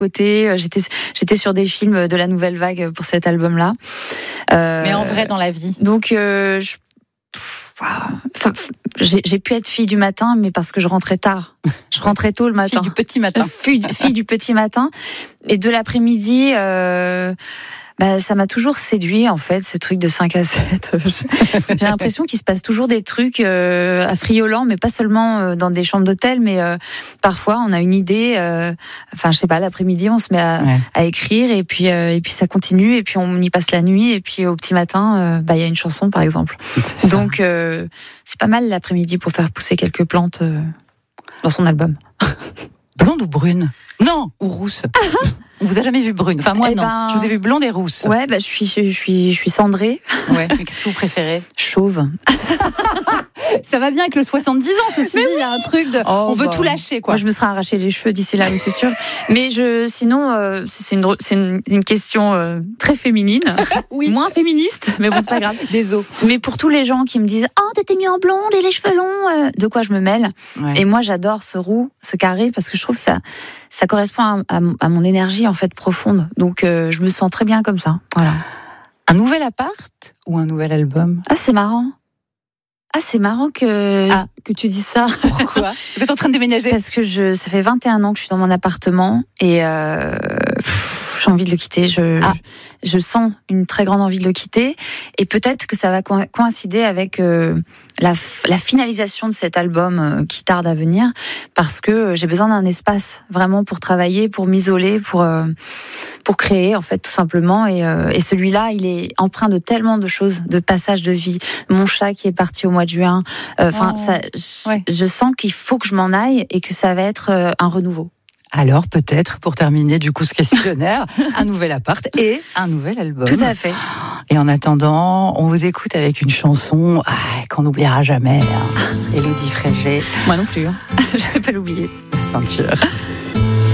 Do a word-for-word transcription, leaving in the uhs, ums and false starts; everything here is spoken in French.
côté. J'étais, j'étais sur des films de la nouvelle vague pour cet album-là. Euh, Mais en vrai, dans la vie. Donc, euh, je, enfin, j'ai, j'ai pu être fille du matin, mais parce que je rentrais tard. Je rentrais tôt le matin. Fille du petit matin. Fille, fille du petit matin. Et de l'après-midi, euh, bah, ça m'a toujours séduit, en fait, ces trucs de cinq à sept. J'ai l'impression qu'il se passe toujours des trucs euh, affriolants, mais pas seulement euh, dans des chambres d'hôtel, mais euh, parfois on a une idée. Euh, enfin, je sais pas, l'après-midi, on se met à, ouais. à écrire, et puis euh, et puis ça continue, et puis on y passe la nuit, et puis au petit matin, euh, bah il y a une chanson, par exemple. Donc euh, c'est pas mal l'après-midi pour faire pousser quelques plantes euh, dans son album. Blonde ou brune ? Non, ou rousse. On vous a jamais vu brune. Enfin moi eh non. Ben... Je vous ai vu blonde et rousse. Ouais, bah je suis je suis je suis cendrée. Ouais. Mais qu'est-ce que vous préférez ? Chauve. Ça va bien avec le soixante-dix ans, ceci dit, il y a un truc de oh, on veut bah... tout lâcher quoi. Moi je me serais arraché les cheveux d'ici là, c'est sûr. Mais je sinon euh, c'est une c'est une, une question euh, très féminine. Oui. Moins féministe, mais bon c'est pas grave. Désolé. Mais pour tous les gens qui me disent "Oh, t'étais mis en blonde et les cheveux longs", euh, de quoi je me mêle. Ouais. Et moi j'adore ce roux, ce carré parce que je trouve ça ça correspond à, à, à mon énergie en fait profonde. Donc euh, je me sens très bien comme ça. Voilà. Un nouvel appart ou un nouvel album ? Ah, c'est marrant. Ah, c'est marrant que ah. que tu dis ça. Pourquoi ? Vous êtes en train de déménager ? Parce que je ça fait vingt et un ans que je suis dans mon appartement et euh, pff, j'ai envie de le quitter. Je, ah. je je sens une très grande envie de le quitter et peut-être que ça va coïncider avec euh, la la finalisation de cet album euh, qui tarde à venir parce que j'ai besoin d'un espace vraiment pour travailler, pour m'isoler, pour euh, pour créer en fait tout simplement et, euh, et celui-là il est empreint de tellement de choses, de passages de vie. Mon chat qui est parti au mois de juin, enfin euh, oh. ça, ouais. je sens qu'il faut que je m'en aille et que ça va être euh, un renouveau. Alors peut-être pour terminer du coup ce questionnaire, un nouvel appart et un nouvel album. Tout à fait. Et en attendant, on vous écoute avec une chanson ah, qu'on n'oubliera jamais. Hein. Élodie Frégé. Moi non plus. Hein. Je vais pas l'oublier. Ceinture.